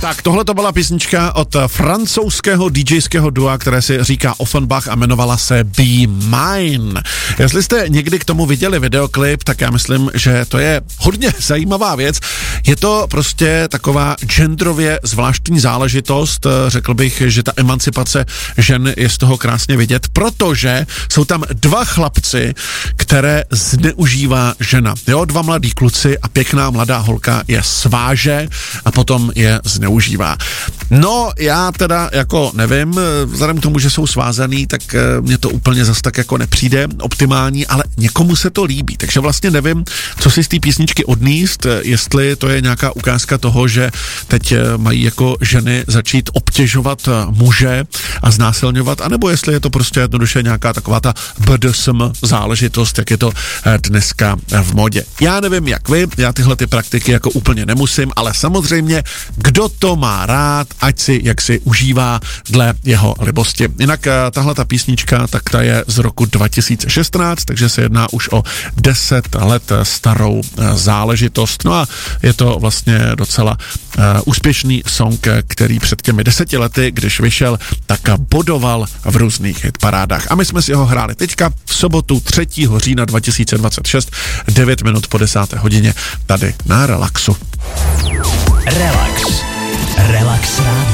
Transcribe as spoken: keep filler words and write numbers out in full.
Tak tohle to byla písnička od francouzského DJského dua, které si říká Offenbach a jmenovala se Be Mine. Jestli jste někdy k tomu viděli videoklip, tak já myslím, že to je hodně zajímavá věc. Je to prostě taková genderově zvláštní záležitost. Řekl bych, že ta emancipace žen je z toho krásně vidět, protože jsou tam dva chlapci, které zneužívá žena. Jo, dva mladí kluci a pěkná mladá holka je sváže a potom je zneužívá. No, já teda jako nevím, vzhledem k tomu, že jsou svázaný, tak mně to úplně zas tak jako nepřijde optimální, ale někomu se to líbí, takže vlastně nevím, co si z té písničky odníst, jestli to je nějaká ukázka toho, že teď mají jako ženy začít obtěžovat muže a znásilňovat, anebo jestli je to prostě jednoduše nějaká taková ta B D S M záležitost, jak je to dneska v modě. Já nevím, jak vy, já tyhle ty praktiky jako úplně nemusím, ale samozřejmě, kdo to má rád, ať si jak si užívá dle jeho libosti. Jinak tahle ta písnička, tak ta je z roku dva tisíce šestnáct, takže se jedná už o deset let starou záležitost. No a je to vlastně docela uh, úspěšný song, který před těmi deseti lety, když vyšel, tak bodoval v různých hitparádách. A my jsme si ho hráli teďka v sobotu třetího října dva tisíce dvacet šest, devět minut po desáté hodině tady na Relaxu. Relax. Relax rádio.